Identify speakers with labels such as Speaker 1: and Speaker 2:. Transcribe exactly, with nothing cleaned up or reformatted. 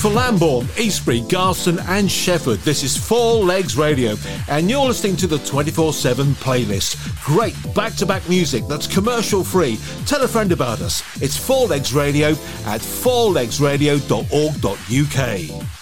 Speaker 1: For Lambourne, Eastbury, Garston and Shefford, this is Four Legs Radio, and you're listening to the twenty-four seven playlist. Great back-to-back music that's commercial-free. Tell a friend about us. It's Four Legs Radio at four legs radio dot org dot uk.